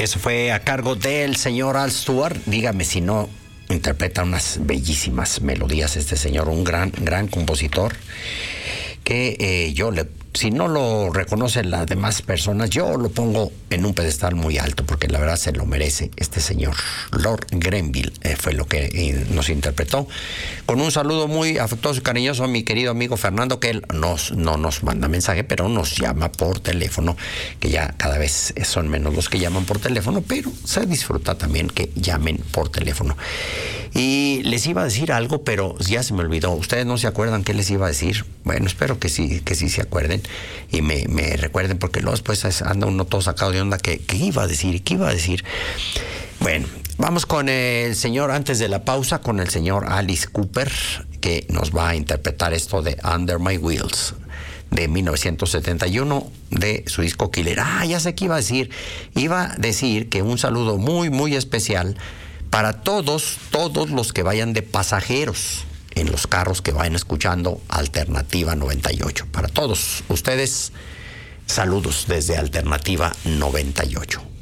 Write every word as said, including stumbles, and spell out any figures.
Eso fue a cargo del señor Al Stewart. Dígame si no interpreta unas bellísimas melodías este señor, un gran, gran compositor que eh, yo le... Si no lo reconocen las demás personas, yo lo pongo en un pedestal muy alto, porque la verdad se lo merece este señor. Lord Grenville eh, fue lo que eh, nos interpretó. Con un saludo muy afectuoso y cariñoso a mi querido amigo Fernando, que él nos, no nos manda mensaje, pero nos llama por teléfono, que ya cada vez son menos los que llaman por teléfono, pero se disfruta también que llamen por teléfono. Y les iba a decir algo, pero ya se me olvidó. ¿Ustedes no se acuerdan qué les iba a decir? Bueno, espero que sí, que sí se acuerden y me, me recuerden, porque luego después anda uno todo sacado de onda. ¿Qué, qué iba a decir? ¿Qué iba a decir? Bueno, vamos con el señor, antes de la pausa, con el señor Alice Cooper, que nos va a interpretar esto de Under My Wheels, de mil novecientos setenta y uno, de su disco Killer. Ah, ya sé qué iba a decir. Iba a decir que un saludo muy, muy especial para todos, todos los que vayan de pasajeros en los carros que vayan escuchando Alternativa noventa y ocho. Para todos ustedes, saludos desde Alternativa noventa y ocho.